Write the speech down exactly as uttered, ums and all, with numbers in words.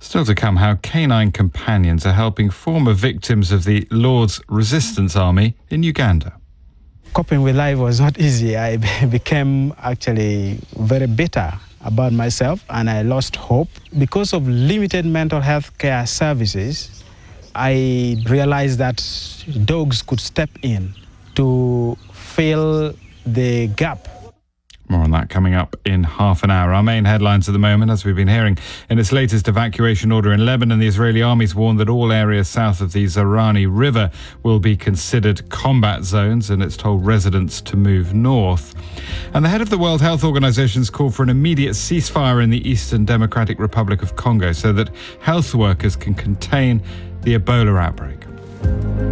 Still to come, how canine companions are helping former victims of the Lord's Resistance Army in Uganda. Coping with life was not easy. I became actually very bitter about myself and I lost hope. Because of limited mental health care services, I realized that dogs could step in to fill the gap. More on that coming up in half an hour. Our main headlines at the moment, as we've been hearing, in its latest evacuation order in Lebanon, the Israeli army's warned that all areas south of the Zaranani River will be considered combat zones, and it's told residents to move north. And the head of the World Health Organization's called for an immediate ceasefire in the Eastern Democratic Republic of Congo so that health workers can contain the Ebola outbreak.